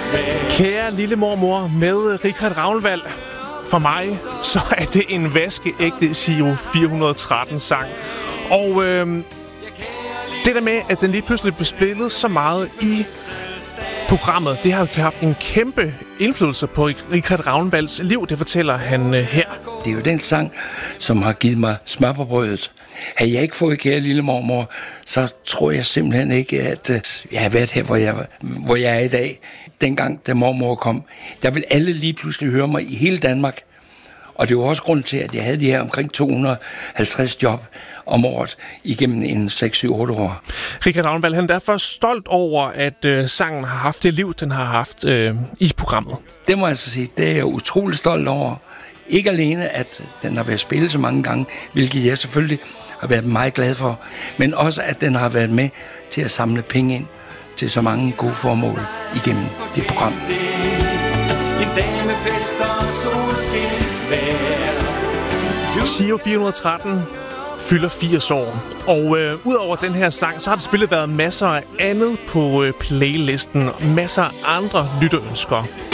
Kære lille mormor med Richard Ravnvald. For mig så er det en vaskeægte Giro 413 sang. Og det der med, at den lige pludselig blev spillet så meget i programmet, det har jo haft en kæmpe indflydelse på Richard Ravnvalds liv, det fortæller han her. Det er jo den sang, som har givet mig smør på brødet. Havde jeg ikke fået Kære lille mormor, så tror jeg simpelthen ikke, at jeg har været her, hvor jeg er i dag. Dengang, da mormor kom, der vil alle lige pludselig høre mig i hele Danmark. Og det var også grund til, at jeg havde de her omkring 250 job om året igennem en 6-7-8 år. Richard Ravnvald, han er derfor stolt over, at sangen har haft det liv, den har haft i programmet. Det må jeg altså sige, det er jeg utrolig stolt over. Ikke alene, at den har været spillet så mange gange, hvilket jeg selvfølgelig har været meget glad for, men også, at den har været med til at samle penge ind til så mange gode formål igennem det program. Giro 413 fylder 80 år, og udover den her sang, så har der selvfølgelig været masser af andet på playlisten, masser af andre lytterønsker.